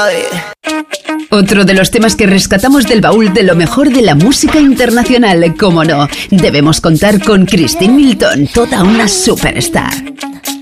Otro de los temas que rescatamos del baúl de lo mejor de la música internacional, cómo no. Debemos contar con Christine Milton, toda una superstar.